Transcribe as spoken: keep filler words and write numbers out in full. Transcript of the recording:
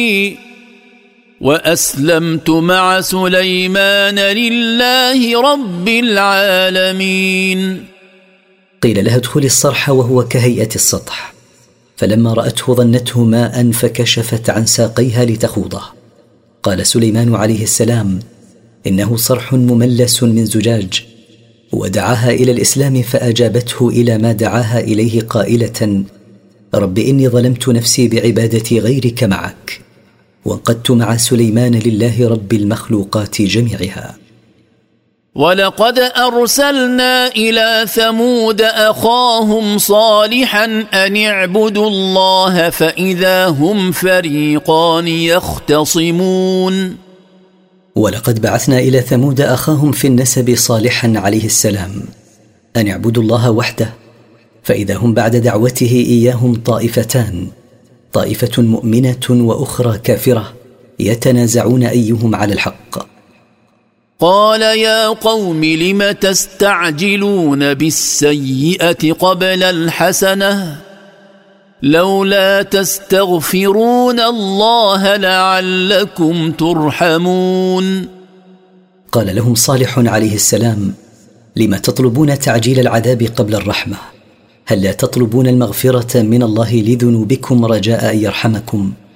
وأسلمت مع سليمان لله رب العالمين. قيل لها ادخلي الصرح وهو كهيئة السطح، فلما رأته ظنته ماء فكشفت عن ساقيها لتخوضه. قال سليمان عليه السلام: إنه صرح مملس من زجاج، ودعاها إلى الإسلام فأجابته إلى ما دعاها إليه قائلة: رب إني ظلمت نفسي بعبادة غيرك معك، وانقدت مع سليمان لله رب المخلوقات جميعها. ولقد أرسلنا إلى ثمود أخاهم صالحا أن اعبدوا الله فإذا هم فريقان يختصمون. ولقد بعثنا إلى ثمود أخاهم في النسب صالحا عليه السلام أن اعبدوا الله وحده، فإذا هم بعد دعوته إياهم طائفتان، طائفة مؤمنة وأخرى كافرة، يتنازعون أيهم على الحق. قال يا قوم لم تستعجلون بالسيئة قبل الحسنة لولا تستغفرون الله لعلكم ترحمون. قال لهم صالح عليه السلام: لم تطلبون تعجيل العذاب قبل الرحمة؟ هل لا تطلبون المغفرة من الله لذنوبكم رجاء أن يرحمكم؟